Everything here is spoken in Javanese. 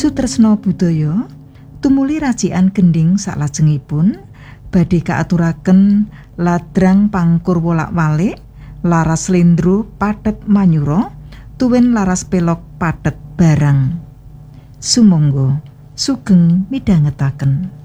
Sutresna budaya tumuli racikan gending salajengipun badhe kaaturaken ladrang pangkur wolak-walik laras slendro pathet manyura tuwin laras pelok pathet barang. Sumangga sugeng midhangetaken.